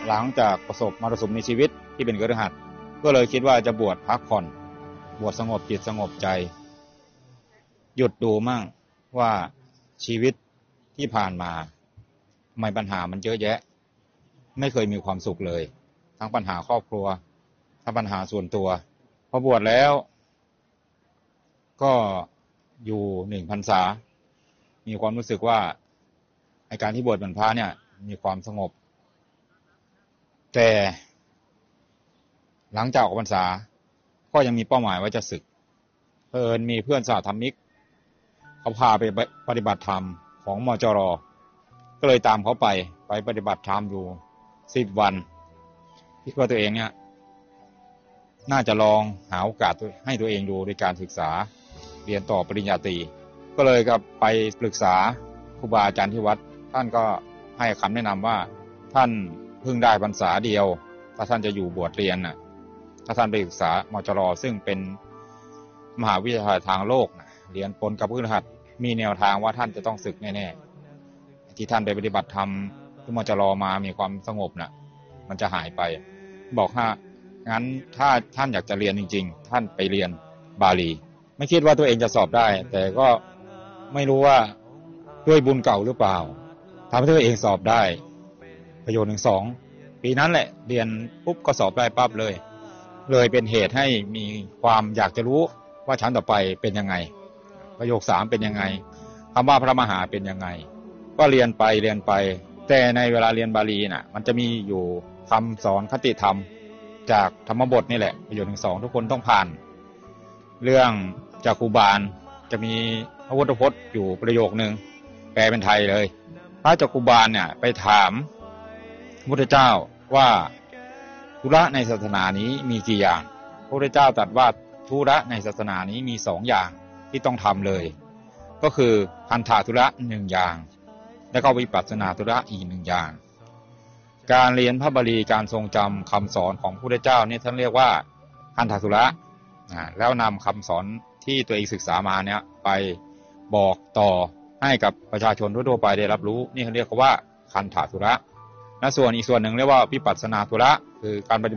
หลังจากประสบมรสุมในชีวิตที่เป็นคฤหัสถ์ก็เลยคิดว่าจะบวชพักผ่อนบวชสงบจิตสงบใจหยุดดูมั่งว่าชีวิตที่ผ่านมาทำไมปัญหามันเยอะแยะไม่เคยมีความสุขเลยทั้งปัญหาครอบครัวทั้งปัญหาส่วนตัวพอบวชแล้วก็อยู่1 พรรษามีความรู้สึกว่าในการที่บวชเป็นพระเนี่ยมีความสงบแต่หลังจากออกพรรษาก็ยังมีเป้าหมายว่าจะศึกมีเพื่อนสหธรรมิกเขาพาไปปฏิบัติธรรมของมจร.ก็เลยตามเขาไปปฏิบัติธรรมอยู่10 วันคิดว่าตัวเองเนี่ยน่าจะลองหาโอกาสให้ตัวเองดูในการศึกษาเรียนต่อปริญญาตรีก็เลยกับไปปรึกษาครูบาอาจารย์ที่วัดท่านก็ให้คำแนะนำว่าท่านเพิ่งได้พรรษาเดียวถ้าท่านจะอยู่บวชเรียนน่ะถ้าท่านไปศึกษามจร.ซึ่งเป็นมหาวิทยาลัยทางโลกนะเรียนปนกับพฤหัสมีแนวทางว่าท่านจะต้องศึกแน่ๆที่ท่านไปปฏิบัติธรรมที่มจร.มามีความสงบน่ะมันจะหายไปบอกว่างั้นถ้าท่านอยากจะเรียนจริงๆท่านไปเรียนบาลีไม่คิดว่าตัวเองจะสอบได้แต่ก็ไม่รู้ว่าด้วยบุญเก่าหรือเปล่าทำให้ตัวเองสอบได้ประโยชน์1-2ปีนั้นแหละเรียนปุ๊บก็สอบได้ปั๊บเลยเป็นเหตุให้มีความอยากจะรู้ว่าชั้นต่อไปเป็นยังไงประโยค3เป็นยังไงคำว่าพระมหาเป็นยังไงก็เรียนไปแต่ในเวลาเรียนบาลีน่ะมันจะมีอยู่คำสอนคติธรรมจากธรรมบทนี่แหละประโยชน์1-2ทุกคนต้องผ่านเรื่องจากครูบาลจะมีพระพุทธพจน์อยู่ประโยคนึงแปลเป็นไทยเลยพระจักกุบาลเนี่ยไปถามพระพุทธเจ้าว่าธุระในศาสนานี้มีกี่อย่างพระพุทธเจ้าตรัสว่าธุระในศาสนานี้มี2 อย่างที่ต้องทำเลยก็คือคันธธุระ1 อย่างและก็วิปัสสนาธุระอีก1 อย่างการเรียนพระบาลีการทรงจำคำสอนของพระพุทธเจ้านี่ท่านเรียกว่าคันธธุระแล้วนำคำสอนที่ตัวเองศึกษามาเนี่ยไปบอกต่อให้กับประชาชนทั่วไปได้รับรู้นี่เขาเรียกว่าคันธธุระและส่วนอีกส่วนหนึ่งเรียกว่าวิปัสสนาธุระคือการปฏิ